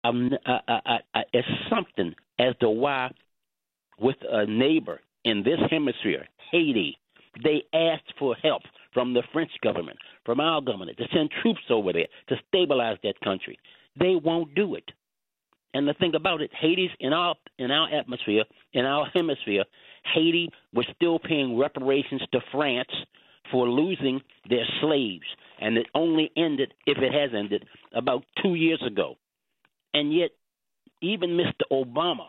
It's something as to why, with a neighbor in this hemisphere, Haiti, they asked for help from the French government, from our government, to send troops over there to stabilize that country. They won't do it. And the thing about it, Haiti's in our atmosphere, in our hemisphere. Haiti was still paying reparations to France for losing their slaves, and it only ended, if it has ended, about 2 years ago. And yet, even Mr. Obama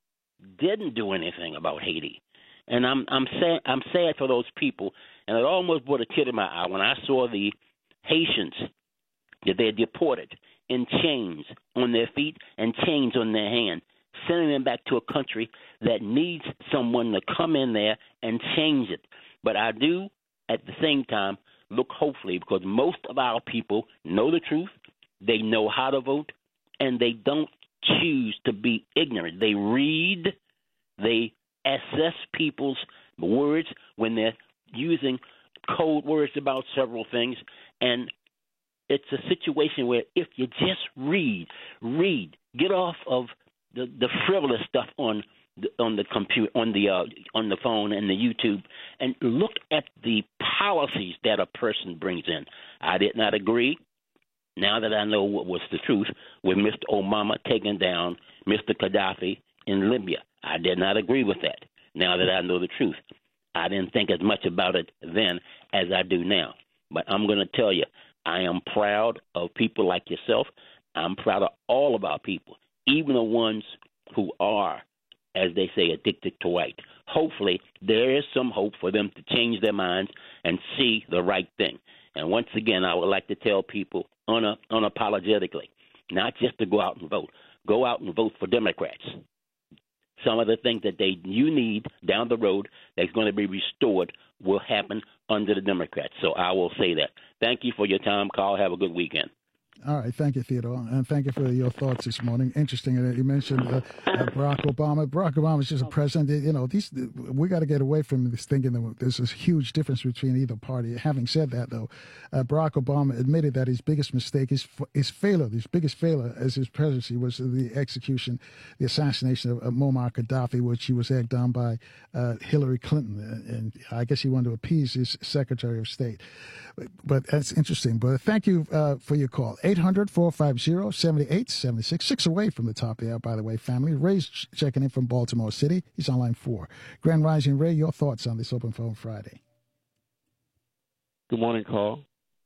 didn't do anything about Haiti. And I'm sad for those people, and it almost brought a tear to my eye when I saw the Haitians that they deported in chains on their feet and chains on their hand, sending them back to a country that needs someone to come in there and change it. But I do, at the same time, look hopefully, because most of our people know the truth, they know how to vote, and they don't choose to be ignorant. They read, they assess people's words when they're using code words about several things, and it's a situation where if you just read, get off of the frivolous stuff on the computer, on the phone and the YouTube, and look at the policies that a person brings in. I did not agree. Now that I know what was the truth with Mr. Obama taking down Mr. Gaddafi in Libya, I did not agree with that. Now that I know the truth, I didn't think as much about it then as I do now. But I'm going to tell you, I am proud of people like yourself. I'm proud of all of our people, even the ones who are, as they say, addicted to white. Hopefully, there is some hope for them to change their minds and see the right thing. And once again, I would like to tell people unapologetically, not just to go out and vote. Go out and vote for Democrats. Some of the things that you need down the road that's going to be restored will happen under the Democrats. So I will say that. Thank you for your time, Carl. Have a good weekend. All right. Thank you, Theodore. And thank you for your thoughts this morning. Interesting. You mentioned Barack Obama. Barack Obama is just a president. You know, we got to get away from this thinking that there's this huge difference between either party. Having said that, though, Barack Obama admitted that his biggest mistake, his biggest failure as his presidency was the assassination of Muammar Gaddafi, which he was egged on by Hillary Clinton. And I guess he wanted to appease his Secretary of State. But that's interesting. But thank you for your call. 800-450-7876. 6 away from the top of the hour, by the way, family. Ray's checking in from Baltimore City. He's on line 4. Grand Rising, Ray, your thoughts on this Open Phone Friday? Good morning, Carl.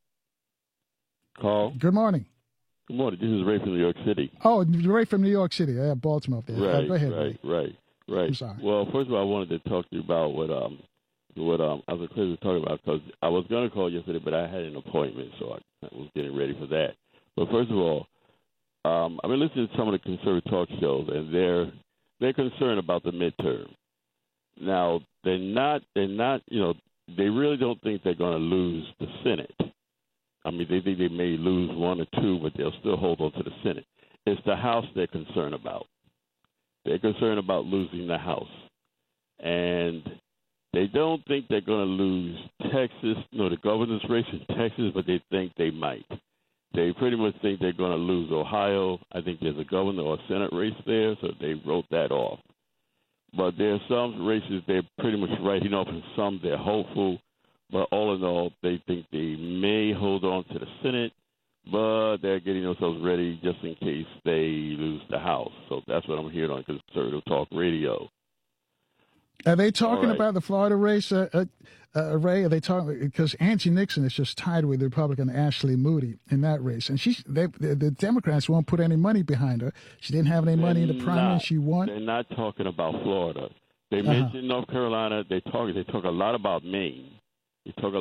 Good morning. Good morning. This is Ray from New York City. Oh, Ray from New York City. Yeah, Baltimore up there. Right, go ahead, right. I'm sorry. Well, first of all, I wanted to talk to you about what I was talking about, because I was going to call yesterday, but I had an appointment, so I was getting ready for that. But first of all, I've been listening to some of the conservative talk shows, and they're concerned about the midterm. Now, they're not. They really don't think they're going to lose the Senate. I mean, they think they may lose 1 or 2, but they'll still hold on to the Senate. It's the House they're concerned about. They're concerned about losing the House, and they don't think they're going to lose Texas, the governor's race in Texas, but they think they might. They pretty much think they're going to lose Ohio. I think there's a governor or Senate race there, so they wrote that off. But there are some races they're pretty much writing off, and some they're hopeful. But all in all, they think they may hold on to the Senate, but they're getting themselves ready just in case they lose the House. So that's what I'm hearing on Conservative Talk Radio. Are they talking about the Florida race, Ray? Are they talking because Angie Nixon is just tied with the Republican Ashley Moody in that race, and the Democrats won't put any money behind her. She didn't have any money in the primary. She won. They're not talking about Florida. They mentioned North Carolina. They talk a lot about Maine. They talk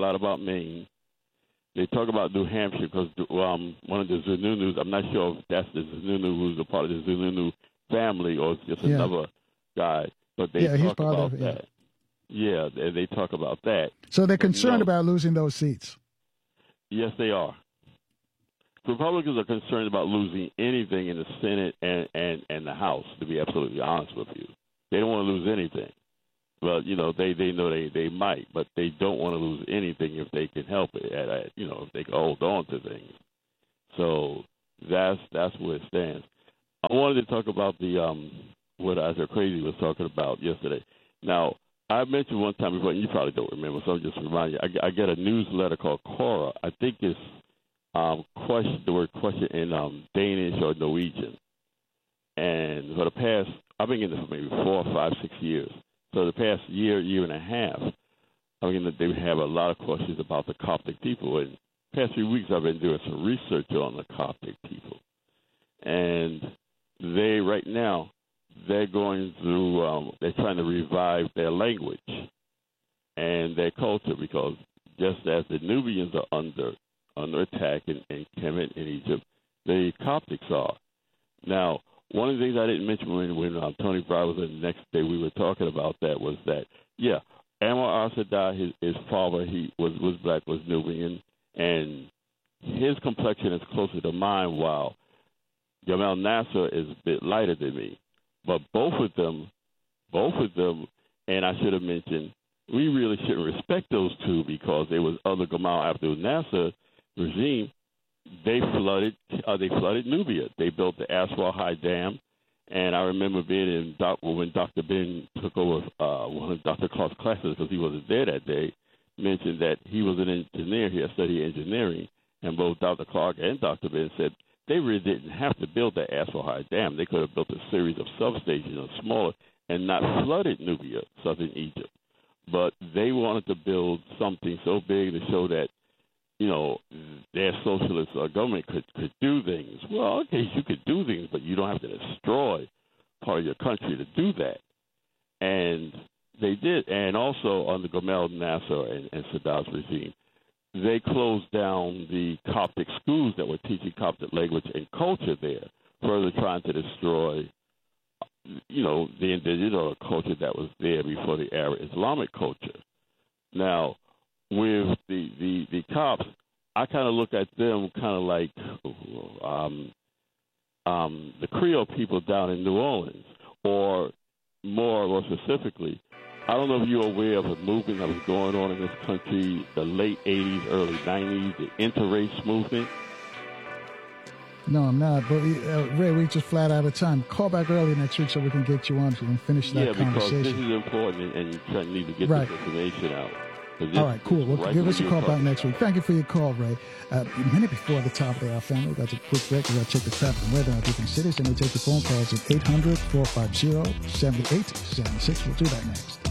about New Hampshire because one of the Zununus. I'm not sure if that's the Zununu who's a part of the Zununu family or it's just another guy. But they talk about that. Yeah, they talk about that. So they're concerned about losing those seats. Yes, they are. Republicans are concerned about losing anything in the Senate and the House, to be absolutely honest with you. They don't want to lose anything. Well, they know they might, but they don't want to lose anything if they can help it. If they can hold on to things. So that's where it stands. I wanted to talk about the what Isaiah Crazy was talking about yesterday. Now, I mentioned one time before, and you probably don't remember, so I'll just remind you. I get a newsletter called Quora. I think it's the word question in Danish or Norwegian. And for the past, I've been in this for maybe 4, 5, 6 years. So the past year and a half, they have a lot of questions about the Coptic people. And the past few weeks, I've been doing some research on the Coptic people. And right now, they're going through, they're trying to revive their language and their culture, because just as the Nubians are under attack in Kemet in Egypt, the Coptics are. Now, one of the things I didn't mention when Tony Brown was in the next day, we were talking about that, was that, yeah, Anwar al-Sadat, his father, he was black, was Nubian, and his complexion is closer to mine, while Gamal Nasser is a bit lighter than me. But both of them, and I should have mentioned, we really shouldn't respect those two, because they was under Gamal Abdel Nasser regime. They flooded Nubia. They built the Aswar High Dam, and I remember being when Dr. Ben took over one of Dr. Clark's classes, because he wasn't there that day, mentioned that he was an engineer. He had studied engineering, and both Dr. Clark and Dr. Ben said they really didn't have to build that Aswar High Dam. They could have built a series of substations or smaller and not flooded Nubia, southern Egypt. But they wanted to build something so big to show that, their socialist government could do things. Well, okay, you could do things, but you don't have to destroy part of your country to do that. And they did. And also under Gamal Nasser and Sadat's regime, they closed down the Coptic schools that were teaching Coptic language and culture there, further trying to destroy, the indigenous or culture that was there before the Arab Islamic culture. Now, with the Copts, I kind of look at them kind of like the Creole people down in New Orleans, or more specifically, I don't know if you're aware of a movement that was going on in this country, the late 80s, early 90s, the interrace movement. No, I'm not. But Ray, we just flat out of time. Call back early next week so we can get you on and finish that conversation. Yeah, because this is important, and you need to get this information out. All right, cool. Well, give us a call back next week. Thank you for your call, Ray. A minute before the top of the hour, family, that's a quick break. We're going to check the traffic and weather in different cities, and we take the phone calls at 800-450-7876. We'll do that next.